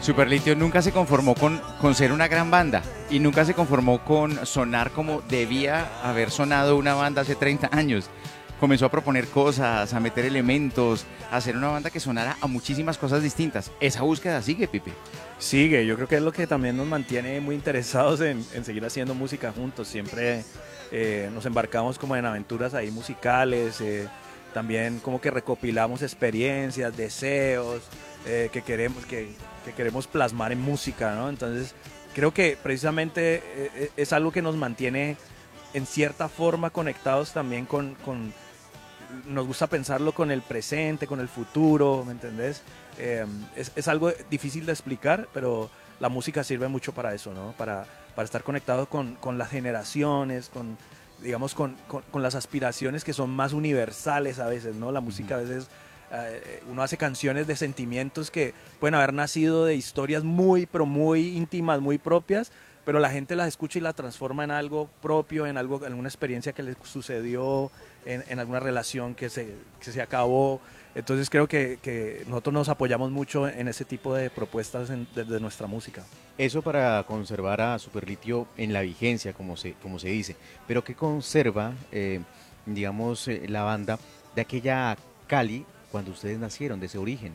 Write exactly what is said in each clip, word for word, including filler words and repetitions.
Superlitio nunca se conformó con, con ser una gran banda y nunca se conformó con sonar como debía haber sonado una banda hace treinta años. Comenzó a proponer cosas, a meter elementos, a hacer una banda que sonara a muchísimas cosas distintas. Esa búsqueda sigue, Pipe. Sigue, yo creo que es lo que también nos mantiene muy interesados en, en seguir haciendo música juntos. Siempre eh, nos embarcamos como en aventuras ahí musicales, eh, también como que recopilamos experiencias, deseos eh, que, queremos, que, que queremos plasmar en música, ¿no? Entonces creo que precisamente eh, es algo que nos mantiene en cierta forma conectados también con, con, nos gusta pensarlo con el presente, con el futuro, ¿me entendés? Eh, es, es algo difícil de explicar, pero la música sirve mucho para eso, ¿no? Para, para estar conectado con, con las generaciones, con, digamos, con, con, con las aspiraciones que son más universales a veces, ¿no? La música a veces, eh, uno hace canciones de sentimientos que pueden haber nacido de historias muy, pero muy íntimas, muy propias, pero la gente las escucha y las transforma en algo propio, en algo, en alguna experiencia que les sucedió, en, en alguna relación que se, que se acabó. Entonces creo que, que nosotros nos apoyamos mucho en ese tipo de propuestas en, desde nuestra música. Eso para conservar a Superlitio en la vigencia, como se, como se dice. Pero ¿qué conserva, eh, digamos, eh, la banda de aquella Cali cuando ustedes nacieron, de ese origen?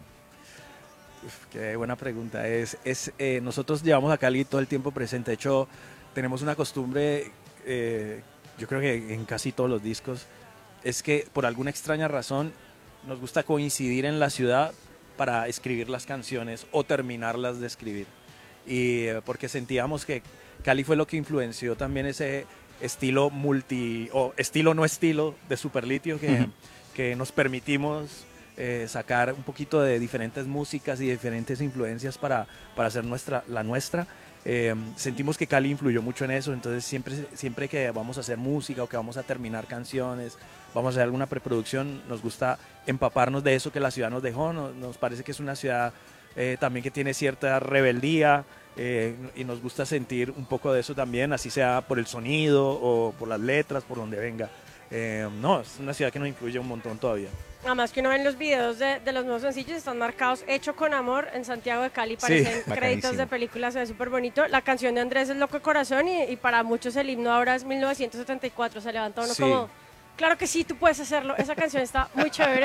Uf, qué buena pregunta. Es, es, eh, nosotros llevamos a Cali todo el tiempo presente. De hecho, tenemos una costumbre, eh, yo creo que en casi todos los discos, es que por alguna extraña razón nos gusta coincidir en la ciudad para escribir las canciones o terminarlas de escribir. Y eh, porque sentíamos que Cali fue lo que influenció también ese estilo multi, o estilo no estilo de Superlitio que, uh-huh. que nos permitimos Eh, sacar un poquito de diferentes músicas y diferentes influencias para, para hacer nuestra, la nuestra. Eh, sentimos que Cali influyó mucho en eso, entonces siempre, siempre que vamos a hacer música o que vamos a terminar canciones, vamos a hacer alguna preproducción, nos gusta empaparnos de eso que la ciudad nos dejó. Nos, nos parece que es una ciudad eh, también que tiene cierta rebeldía eh, y nos gusta sentir un poco de eso también, así sea por el sonido o por las letras, por donde venga. Eh, no, es una ciudad que nos influye un montón todavía. Además que uno ve en los videos de, de los nuevos sencillos, están marcados Hecho con Amor en Santiago de Cali, parecen sí, créditos de películas, se ve súper bonito. La canción de Andrés es Loco de Corazón y, y para muchos el himno ahora es mil novecientos setenta y cuatro, se levanta uno sí. como... Claro que sí, tú puedes hacerlo. Esa canción está muy chévere.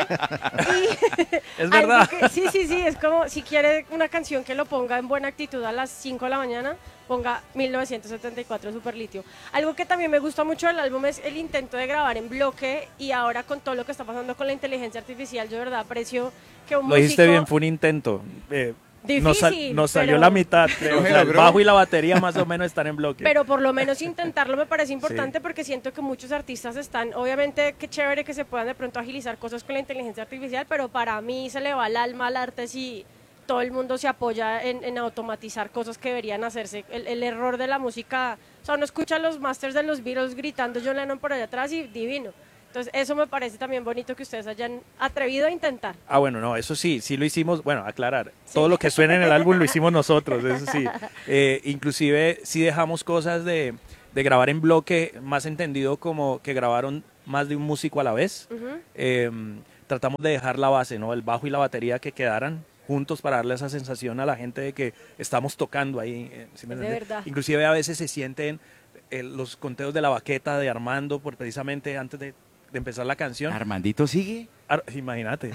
Y es verdad. Que, sí, sí, sí. Es como si quiere una canción que lo ponga en buena actitud a las cinco de la mañana, ponga mil novecientos setenta y cuatro Superlitio. Algo que también me gusta mucho del álbum es el intento de grabar en bloque y ahora con todo lo que está pasando con la inteligencia artificial, yo de verdad aprecio que un Lo músico... dijiste bien, fue un intento. Eh, Difícil, nos, sal, nos salió pero... la mitad, creo. O sea, el bajo y la batería más o menos están en bloque. Pero por lo menos intentarlo me parece importante sí. porque siento que muchos artistas están, obviamente qué chévere que se puedan de pronto agilizar cosas con la inteligencia artificial, pero para mí se le va el alma al arte si todo el mundo se apoya en, en automatizar cosas que deberían hacerse. El, el error de la música, o sea, uno escucha los masters de los Beatles gritando John Lennon por allá atrás y divino. Entonces eso me parece también bonito que ustedes hayan atrevido a intentar. Ah, bueno, no, eso sí, sí lo hicimos, bueno, aclarar, sí. Todo lo que suena en el álbum lo hicimos nosotros, eso sí. Eh, inclusive sí dejamos cosas de, de grabar en bloque, más entendido como que grabaron más de un músico a la vez. Uh-huh. eh, tratamos de dejar la base, ¿no? El bajo y la batería que quedaran juntos para darle esa sensación a la gente de que estamos tocando ahí. Eh, ¿sí me de verdad. Inclusive a veces se sienten eh, los conteos de la baqueta de Armando, por precisamente antes de de empezar la canción. ¿Armandito sigue? Ar Imagínate.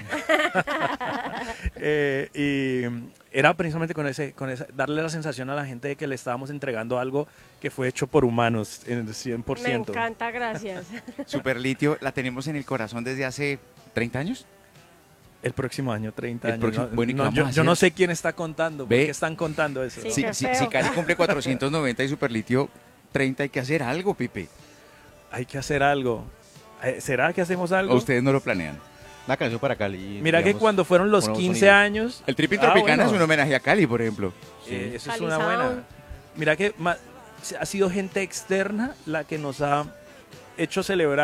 eh, y era precisamente con ese, con esa, darle la sensación a la gente de que le estábamos entregando algo que fue hecho por humanos en el cien por ciento. Me encanta, gracias. Superlitio, ¿la tenemos en el corazón desde hace treinta años? El próximo año, treinta el años. Próximo, no, bueno, no, yo, yo no sé quién está contando, ¿por qué están contando eso? Sí, si, si, si Cali cumple cuatrocientos noventa y Superlitio treinta, hay que hacer algo, Pipe. Hay que hacer algo. ¿Será que hacemos algo? ¿O ustedes no lo planean? Una canción para Cali. Mira, digamos, que cuando fueron los quince años... El Tripping Tropicana ah, bueno. es un homenaje a Cali, por ejemplo. Sí. Eh, eso Cali es una buena. Mira que ha sido gente externa la que nos ha hecho celebrar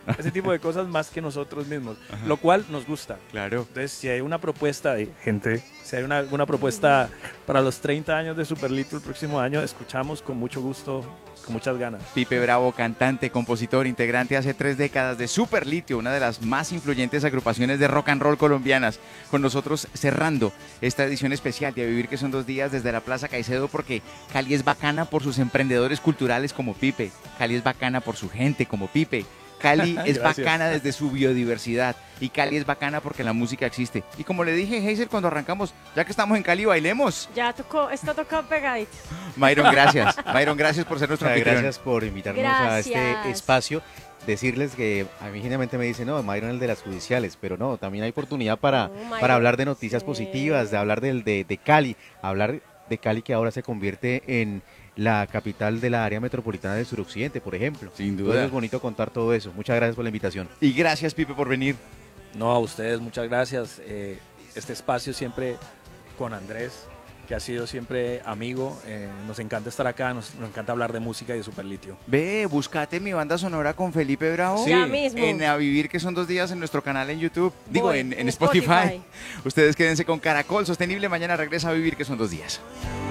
ese tipo de cosas más que nosotros mismos, lo cual nos gusta. Claro. Entonces, si hay una propuesta de gente, si hay una, alguna propuesta para los treinta años de Superlitio el próximo año, escuchamos con mucho gusto, con muchas ganas. Pipe Bravo, cantante, compositor, integrante hace tres décadas de Superlitio, una de las más influyentes agrupaciones de rock and roll colombianas, con nosotros cerrando esta edición especial de A Vivir que son dos días desde la Plaza Caicedo, porque Cali es bacana por sus emprendedores culturales como Pipe, Cali es bacana por su gente como Pipe, Cali es bacana desde su biodiversidad y Cali es bacana porque la música existe. Y como le dije, Hazel, cuando arrancamos, ya que estamos en Cali, bailemos. Ya tocó, está tocado pegadito. Myron, gracias. Myron, gracias por ser nuestro Muchas anfitrión. gracias por invitarnos Gracias. a este espacio. Decirles que a mí generalmente me dicen, no, Myron el de las judiciales, pero no, también hay oportunidad para, No, Myron. para hablar de noticias Sí. positivas, de hablar del, de, de Cali, hablar de Cali que ahora se convierte en la capital de la área metropolitana del suroccidente, por ejemplo. Sin duda. Entonces es bonito contar todo eso. Muchas gracias por la invitación. Y gracias, Pipe, por venir. No, a ustedes, muchas gracias. Eh, este espacio siempre con Andrés, que ha sido siempre amigo. Eh, nos encanta estar acá, nos, nos encanta hablar de música y de Superlitio. Ve, búscate mi banda sonora con Felipe Bravo. Sí. Ya mismo. En A Vivir que son dos días en nuestro canal en YouTube. Digo, Voy, en, en en Spotify. Spotify. Ustedes quédense con Caracol Sostenible. Mañana regresa A Vivir que son dos días.